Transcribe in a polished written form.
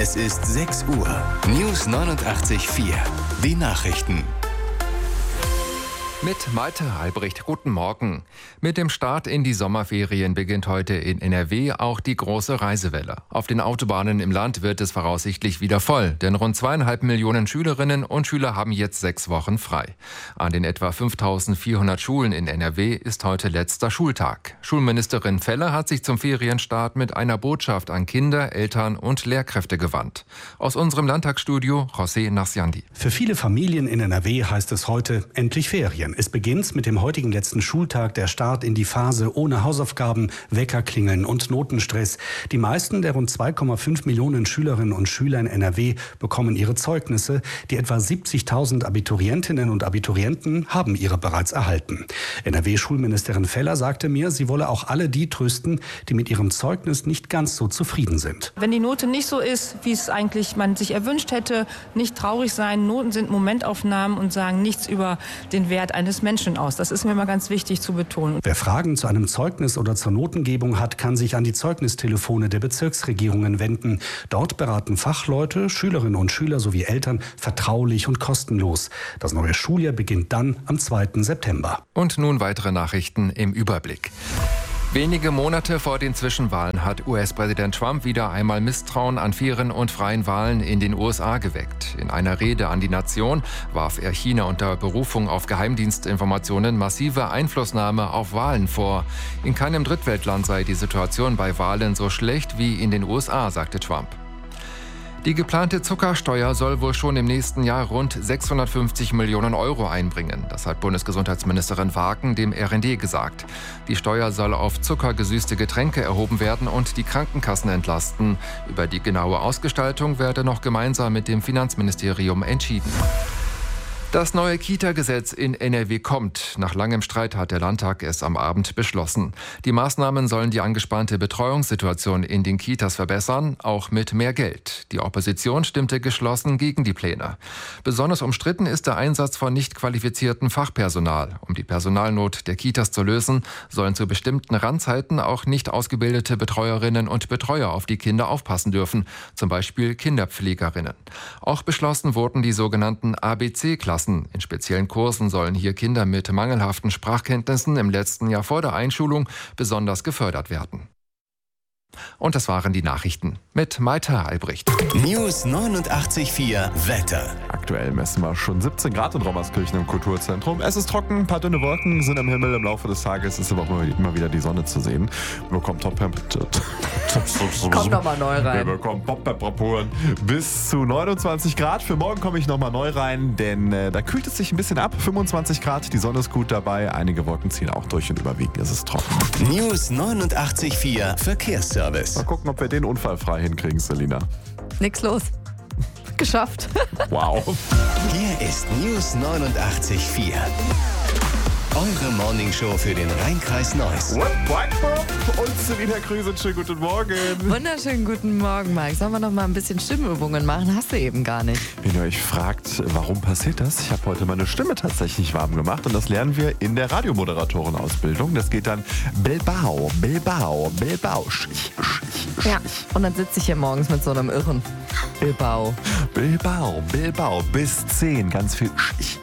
Es ist 6 Uhr. News 89.4. Die Nachrichten. Mit Malte Albrecht, guten Morgen. Mit dem Start in die Sommerferien beginnt heute in NRW auch die große Reisewelle. Auf den Autobahnen im Land wird es voraussichtlich wieder voll, denn rund 2,5 Millionen Schülerinnen und Schüler haben jetzt 6 Wochen frei. An den etwa 5.400 Schulen in NRW ist heute letzter Schultag. Schulministerin Feller hat sich zum Ferienstart mit einer Botschaft an Kinder, Eltern und Lehrkräfte gewandt. Aus unserem Landtagsstudio José Narciandi. Für viele Familien in NRW heißt es heute endlich Ferien. Es beginnt mit dem heutigen letzten Schultag, der Start in die Phase ohne Hausaufgaben, Weckerklingeln und Notenstress. Die meisten der rund 2,5 Millionen Schülerinnen und Schüler in NRW bekommen ihre Zeugnisse. Die etwa 70.000 Abiturientinnen und Abiturienten haben ihre bereits erhalten. NRW-Schulministerin Feller sagte mir, sie wolle auch alle die trösten, die mit ihrem Zeugnis nicht ganz so zufrieden sind. Wenn die Note nicht so ist, wie es eigentlich man sich erwünscht hätte, nicht traurig sein. Noten sind Momentaufnahmen und sagen nichts über den Wert eines Menschen aus. Das ist mir immer ganz wichtig zu betonen. Wer Fragen zu einem Zeugnis oder zur Notengebung hat, kann sich an die Zeugnistelefone der Bezirksregierungen wenden. Dort beraten Fachleute, Schülerinnen und Schüler sowie Eltern vertraulich und kostenlos. Das neue Schuljahr beginnt dann am 2. September. Und nun weitere Nachrichten im Überblick. Wenige Monate vor den Zwischenwahlen hat US-Präsident Trump wieder einmal Misstrauen an fairen und freien Wahlen in den USA geweckt. In einer Rede an die Nation warf er China unter Berufung auf Geheimdienstinformationen massive Einflussnahme auf Wahlen vor. In keinem Drittweltland sei die Situation bei Wahlen so schlecht wie in den USA, sagte Trump. Die geplante Zuckersteuer soll wohl schon im nächsten Jahr rund 650 Millionen Euro einbringen. Das hat Bundesgesundheitsministerin Wagen dem RND gesagt. Die Steuer soll auf zuckergesüßte Getränke erhoben werden und die Krankenkassen entlasten. Über die genaue Ausgestaltung werde noch gemeinsam mit dem Finanzministerium entschieden. Das neue Kita-Gesetz in NRW kommt. Nach langem Streit hat der Landtag es am Abend beschlossen. Die Maßnahmen sollen die angespannte Betreuungssituation in den Kitas verbessern, auch mit mehr Geld. Die Opposition stimmte geschlossen gegen die Pläne. Besonders umstritten ist der Einsatz von nicht qualifiziertem Fachpersonal. Um die Personalnot der Kitas zu lösen, sollen zu bestimmten Randzeiten auch nicht ausgebildete Betreuerinnen und Betreuer auf die Kinder aufpassen dürfen, zum Beispiel Kinderpflegerinnen. Auch beschlossen wurden die sogenannten ABC-Klassen. In speziellen Kursen sollen hier Kinder mit mangelhaften Sprachkenntnissen im letzten Jahr vor der Einschulung besonders gefördert werden. Und das waren die Nachrichten mit Malte Albrecht. News 89.4 Wetter. Aktuell messen wir schon 17 Grad in Rommerskirchen im Kulturzentrum. Es ist trocken, ein paar dünne Wolken sind am Himmel. Im Laufe des Tages ist aber auch immer wieder die Sonne zu sehen. Wir bekommen Kommt nochmal neu rein. Wir bekommen Top-Temperaturen bis zu 29 Grad. Für morgen komme ich nochmal neu rein, denn da kühlt es sich ein bisschen ab. 25 Grad, die Sonne ist gut dabei. Einige Wolken ziehen auch durch und überwiegend ist es trocken. News 89.4 Verkehrsservice. Mal gucken, ob wir den Unfall frei hinkriegen, Selina. Nix los. Geschafft. Wow. Hier ist News 89.4. Eure Morningshow für den Rhein-Kreis Neuss. Und Selina Kruse, schönen guten Morgen. Wunderschönen guten Morgen, Mike. Sollen wir noch mal ein bisschen Stimmübungen machen? Hast du eben gar nicht. Wenn ihr euch fragt, warum passiert das? Ich habe heute meine Stimme tatsächlich warm gemacht und das lernen wir in der Radiomoderatorenausbildung. Das geht dann Bilbao, Bilbao, Bilbao. Ja, und dann sitze ich hier morgens mit so einem Irren. Bilbao. Bilbao, Bilbao, bis 10, ganz viel